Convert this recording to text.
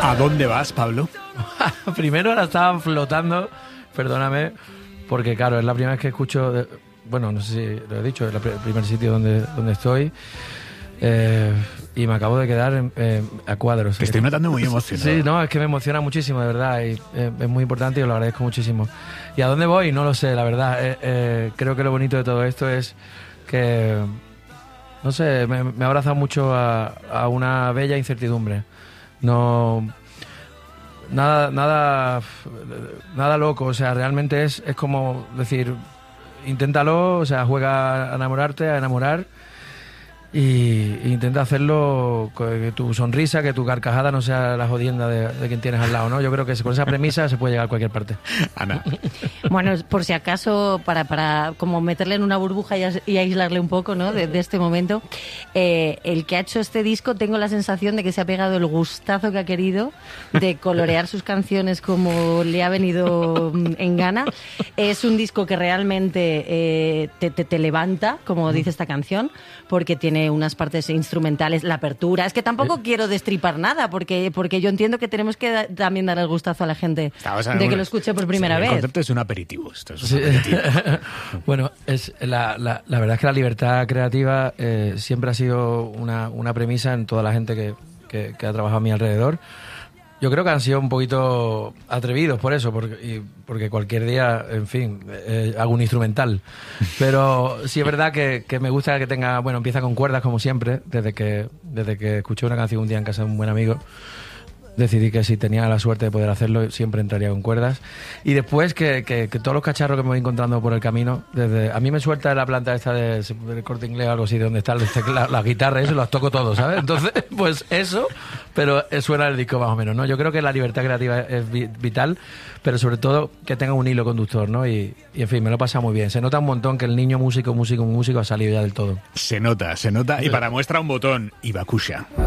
¿A dónde vas, Pablo? Primero ahora estaba flotando, perdóname, porque claro, es la primera vez que escucho, bueno, no sé si lo he dicho, es el primer sitio donde estoy, y me acabo de quedar a cuadros. Te estoy notando muy emocionado. Sí, no, es que me emociona muchísimo, de verdad, y es muy importante y os lo agradezco muchísimo. ¿Y a dónde voy? No lo sé, la verdad. Creo que lo bonito de todo esto es que, no sé, me ha abrazado mucho a una bella incertidumbre. No, nada loco, o sea, realmente es como decir, inténtalo, o sea, juega a enamorarte, a enamorar, y intenta hacerlo que tu sonrisa, que tu carcajada no sea la jodienda de quien tienes al lado, ¿no? Yo creo que con esa premisa se puede llegar a cualquier parte. Ana. Bueno, por si acaso, para como meterle en una burbuja y aislarle un poco, ¿no? de este momento, el que ha hecho este disco, tengo la sensación de que se ha pegado el gustazo que ha querido de colorear sus canciones como le ha venido en gana. Es un disco que realmente te levanta, como dice esta canción, porque tiene unas partes instrumentales, la apertura. Es que tampoco quiero destripar nada, porque yo entiendo que tenemos que también dar el gustazo a la gente de que lo escuche por primera vez. El concepto es un aperitivo. Esto es un aperitivo. Bueno, la verdad es que la libertad creativa siempre ha sido una premisa en toda la gente que ha trabajado a mi alrededor. Yo creo que han sido un poquito atrevidos por eso, porque cualquier día, en fin, hago un instrumental. Pero sí es verdad que me gusta que tenga, bueno, empieza con cuerdas como siempre, desde que escuché una canción un día en casa de un buen amigo. Decidí que si tenía la suerte de poder hacerlo, siempre entraría con cuerdas. Y después que todos los cacharros que me voy encontrando por el camino, a mí me suelta la planta esta del Corte Inglés o algo así, de donde están las guitarras, eso, las toco todo, ¿sabes? Entonces, pues eso, pero suena el disco más o menos, ¿no? Yo creo que la libertad creativa es vital, pero sobre todo que tenga un hilo conductor, ¿no? Y en fin, me lo pasa muy bien. Se nota un montón que el niño músico ha salido ya del todo. Se nota. Y para muestra un botón, Ibakusha.